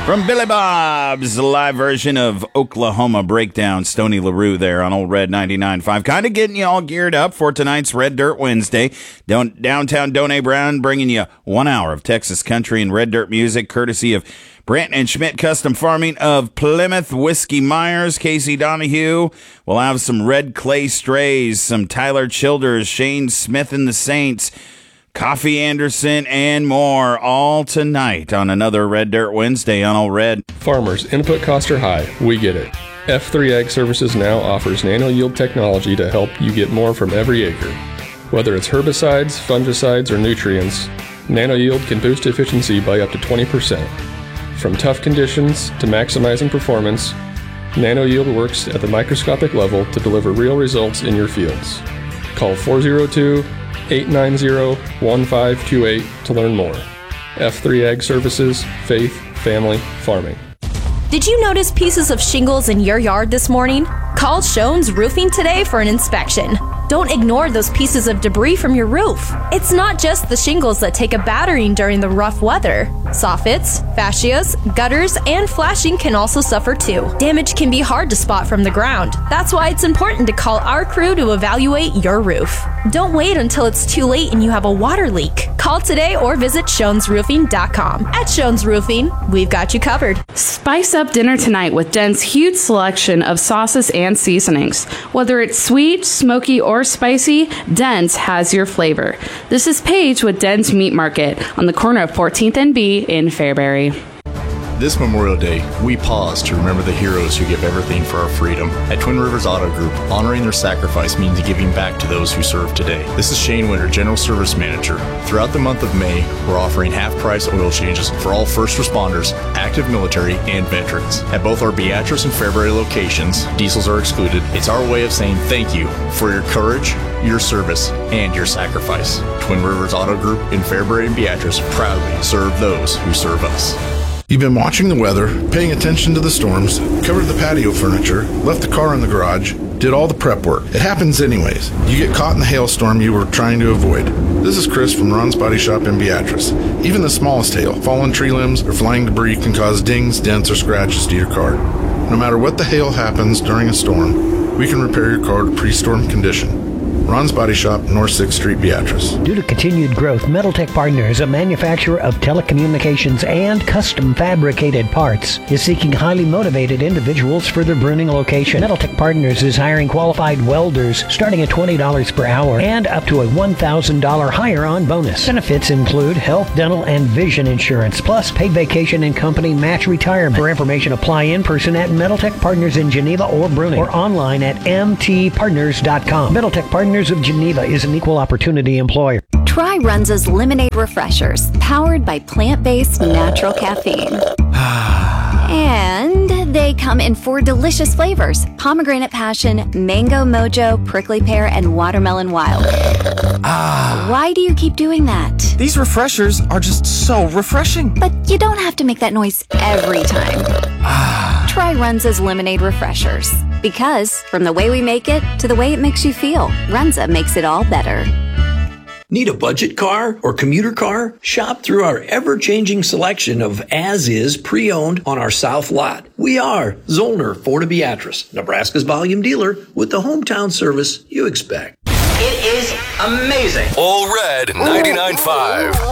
From Billy Bob's, the live version of Oklahoma Breakdown, Stoney LaRue there on Old Red 99.5. Kind of getting you all geared up for tonight's Red Dirt Wednesday. Downtown Donay Brown bringing you 1 hour of Texas country and red dirt music, courtesy of Brandt and Schmidt Custom Farming of Plymouth, Whiskey Myers, Casey Donahue. We'll have some Red Clay Strays, some Tyler Childers, Shane Smith and the Saints, Coffee Anderson, and more, all tonight on another Red Dirt Wednesday on All Red. Farmers, input costs are high. We get it. F3 Ag Services now offers nano-yield technology to help you get more from every acre. Whether it's herbicides, fungicides, or nutrients, nano-yield can boost efficiency by up to 20%. From tough conditions to maximizing performance, nano-yield works at the microscopic level to deliver real results in your fields. Call 402-890-1528 to learn more. F3 Ag Services, Faith, Family, Farming. Did you notice pieces of shingles in your yard this morning? Call Schoen's Roofing today for an inspection. Don't ignore those pieces of debris from your roof. It's not just the shingles that take a battering during the rough weather. Soffits, fascias, gutters, and flashing can also suffer too. Damage can be hard to spot from the ground. That's why it's important to call our crew to evaluate your roof. Don't wait until it's too late and you have a water leak. Call today or visit SchoensRoofing.com. At Schoen's Roofing, we've got you covered. Spice up dinner tonight with Dent's huge selection of sauces and seasonings. Whether it's sweet, smoky, or spicy, Dent's has your flavor. This is Paige with Dent's Meat Market on the corner of 14th and B in Fairbury. This Memorial Day, we pause to remember the heroes who give everything for our freedom. At Twin Rivers Auto Group, honoring their sacrifice means giving back to those who serve today. This is Shane Winter, General Service Manager. Throughout the month of May, we're offering half-price oil changes for all first responders, active military, and veterans. At both our Beatrice and Fairbury locations, diesels are excluded. It's our way of saying thank you for your courage, your service, and your sacrifice. Twin Rivers Auto Group in Fairbury and Beatrice proudly serve those who serve us. You've been watching the weather, paying attention to the storms, covered the patio furniture, left the car in the garage, did all the prep work. It happens anyways. You get caught in the hailstorm you were trying to avoid. This is Chris from Ron's Body Shop in Beatrice. Even the smallest hail, fallen tree limbs, or flying debris can cause dings, dents, or scratches to your car. No matter what the hail happens during a storm, we can repair your car to pre-storm condition. Ron's Body Shop, North 6th Street, Beatrice. Due to continued growth, Metaltech Partners, a manufacturer of telecommunications and custom fabricated parts, is seeking highly motivated individuals for their Bruning location. Metaltech Partners is hiring qualified welders starting at $20 per hour and up to a $1,000 hire-on bonus. Benefits include health, dental, and vision insurance, plus paid vacation and company match retirement. For information, apply in person at Metaltech Partners in Geneva or Bruning, or online at mtpartners.com. Metaltech Partners of Geneva is an equal opportunity employer. Try Runza's Lemonade Refreshers, powered by plant-based natural caffeine. And they come in 4 delicious flavors: pomegranate passion, mango mojo, prickly pear, and watermelon wild. Why do you keep doing that? These refreshers are just so refreshing. But you don't have to make that noise every time. Try Runza's Lemonade Refreshers. Because from the way we make it to the way it makes you feel, Runza makes it all better. Need a budget car or commuter car? Shop through our ever-changing selection of as-is pre-owned on our south lot. We are Zollner Ford of Beatrice, Nebraska's volume dealer with the hometown service you expect. It is amazing. All Red 99.5.